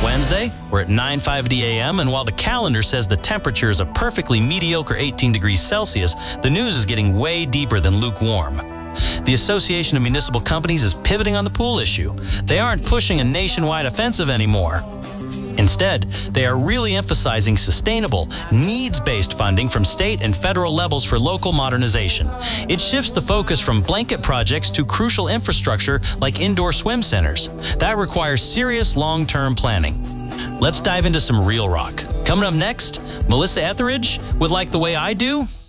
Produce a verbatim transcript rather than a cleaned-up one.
Wednesday, we're at nine fifty a m, and while the calendar says the temperature is a perfectly mediocre eighteen degrees Celsius, the news is getting way deeper than lukewarm. The Association of Municipal Companies is pivoting on the pool issue. They aren't pushing a nationwide offensive anymore. Instead, they are really emphasizing sustainable, needs-based funding from state and federal levels for local modernization. It shifts the focus from blanket projects to crucial infrastructure like indoor swim centers. That requires serious long-term planning. Let's dive into some real rock. Coming up next, Melissa Etheridge with Like the Way I Do.